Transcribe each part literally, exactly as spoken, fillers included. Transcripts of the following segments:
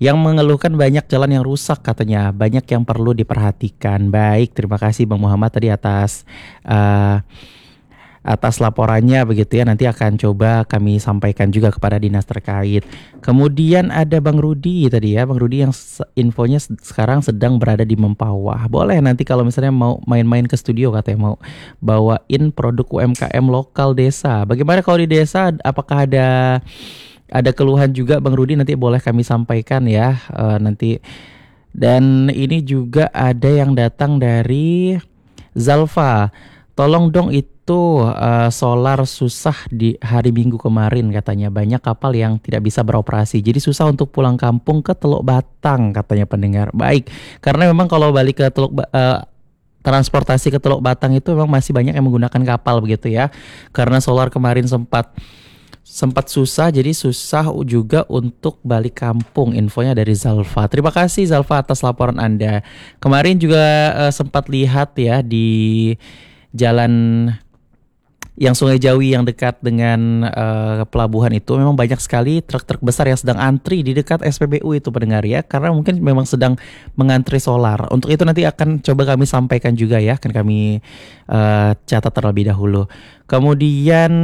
Yang mengeluhkan banyak jalan yang rusak katanya, banyak yang perlu diperhatikan. Baik, terima kasih Bang Muhammad tadi atas uh, atas laporannya begitu ya. Nanti akan coba kami sampaikan juga kepada dinas terkait. Kemudian ada Bang Rudi tadi ya, Bang Rudi yang infonya sekarang sedang berada di Mempawah. Boleh nanti kalau misalnya mau main-main ke studio katanya, mau bawain produk U M K M lokal desa. Bagaimana kalau di desa, apakah ada ada keluhan juga Bang Rudi? Nanti boleh kami sampaikan ya, uh, nanti. Dan ini juga ada yang datang dari Zalfa. Tolong dong itu uh, solar susah di hari Minggu kemarin katanya. Banyak kapal yang tidak bisa beroperasi. Jadi susah untuk pulang kampung ke Teluk Batang katanya pendengar. Baik, karena memang kalau balik ke Teluk uh, transportasi ke Teluk Batang itu memang masih banyak yang menggunakan kapal begitu ya. Karena solar kemarin sempat sempat susah, jadi susah juga untuk balik kampung. Infonya dari Zalfa. Terima kasih Zalfa atas laporan Anda. Kemarin juga uh, sempat lihat ya di jalan yang Sungai Jawi yang dekat dengan uh, pelabuhan itu memang banyak sekali truk-truk besar yang sedang antri di dekat S P B U itu pendengar ya, karena mungkin memang sedang mengantri solar. Untuk itu nanti akan coba kami sampaikan juga ya, akan kami uh, catat terlebih dahulu. Kemudian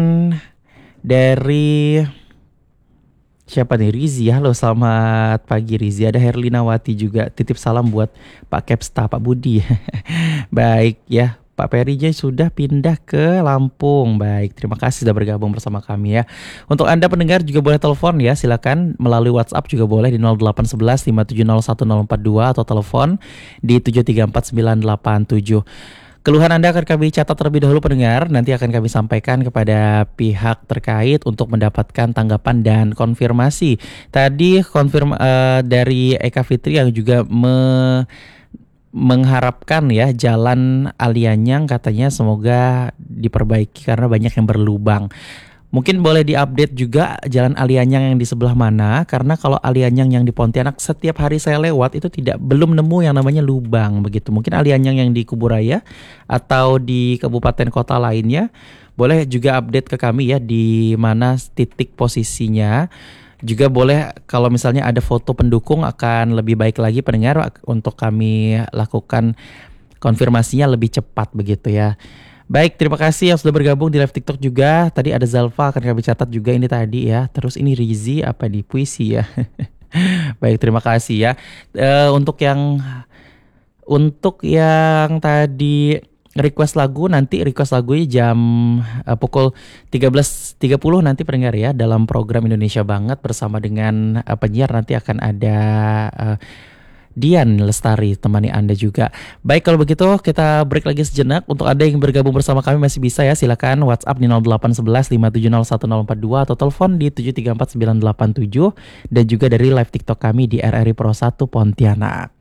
dari siapa nih? Rizi. Halo, selamat pagi Rizi. Ada Herlinawati juga, titip salam buat Pak Kepsta, Pak Budi. Baik ya, Pak Perinya sudah pindah ke Lampung. Baik, terima kasih sudah bergabung bersama kami ya. Untuk Anda pendengar juga boleh telepon ya, silakan melalui WhatsApp juga boleh di nol delapan satu satu lima tujuh nol satu nol empat dua atau telepon di tujuh tiga empat sembilan delapan tujuh. Keluhan Anda akan kami catat terlebih dahulu pendengar, nanti akan kami sampaikan kepada pihak terkait untuk mendapatkan tanggapan dan konfirmasi. Tadi konfirm uh, dari Eka Fitri yang juga me mengharapkan ya jalan Alianyang katanya semoga diperbaiki karena banyak yang berlubang. Mungkin boleh diupdate juga jalan Alianyang yang di sebelah mana, karena kalau Alianyang yang di Pontianak setiap hari saya lewat itu tidak belum nemu yang namanya lubang begitu. Mungkin Alianyang yang di Kuburaya atau di kabupaten kota lainnya boleh juga update ke kami ya di mana titik posisinya. Juga boleh kalau misalnya ada foto pendukung akan lebih baik lagi pendengar untuk kami lakukan konfirmasinya lebih cepat begitu ya. Baik, terima kasih yang sudah bergabung di live TikTok juga. Tadi ada Zalfa akan kami catat juga ini tadi ya. Terus ini Rizi apa di puisi ya. Baik, terima kasih ya. E, untuk yang untuk yang tadi request lagu, nanti request lagunya jam uh, pukul tiga belas tiga puluh nanti pendengar ya, dalam program Indonesia Banget bersama dengan uh, penyiar nanti akan ada uh, Dian Lestari temani Anda juga. Baik, kalau begitu kita break lagi sejenak. Untuk Anda yang bergabung bersama kami masih bisa ya, silakan WhatsApp di nol delapan satu satu lima tujuh nol satu nol empat dua atau telepon di tujuh tiga empat sembilan delapan tujuh dan juga dari live TikTok kami di R R I Pro satu Pontianak.